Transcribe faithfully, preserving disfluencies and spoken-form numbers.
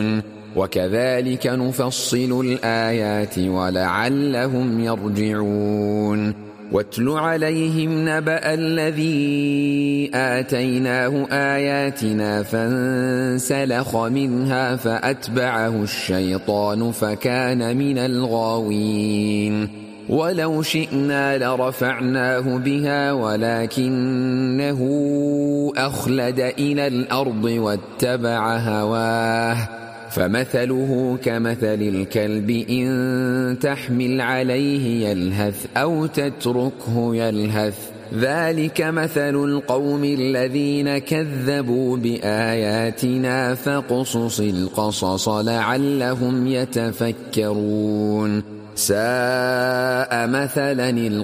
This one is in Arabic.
وكذلك نفصل الآيات ولعلهم يرجعون واتل عليهم نبأ الذي آتيناه آياتنا فانسلخ منها فأتبعه الشيطان فكان من الغاوين ولو شئنا لرفعناه بها ولكنه أخلد إلى الأرض واتبع هواه فمثله كمثل الكلب إن تحمل عليه يلهث أو تتركه يلهث ذلك مثل القوم الذين كذبوا بآياتنا فاقصص القصص لعلهم يتفكرون ساء مثلا